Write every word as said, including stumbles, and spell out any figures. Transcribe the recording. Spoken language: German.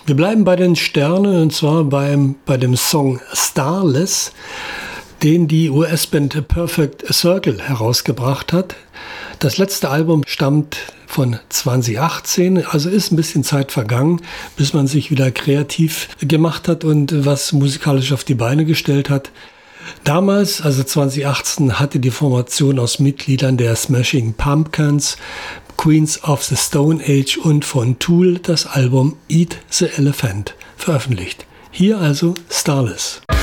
Wir bleiben bei den Sternen und zwar beim, bei dem Song Starless, den die U S-Band Perfect Circle herausgebracht hat. Das letzte Album stammt von zwanzig achtzehn, also ist ein bisschen Zeit vergangen, bis man sich wieder kreativ gemacht hat und was musikalisch auf die Beine gestellt hat. Damals, also zwanzig achtzehn, hatte die Formation aus Mitgliedern der Smashing Pumpkins, Queens of the Stone Age und von Tool das Album Eat the Elephant veröffentlicht. Hier also Starless.